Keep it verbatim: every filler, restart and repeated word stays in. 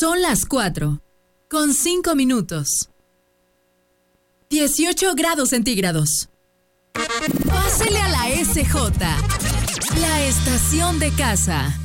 Son las cuatro, con cinco minutos. dieciocho grados centígrados. Pásele a la S J, la estación de casa.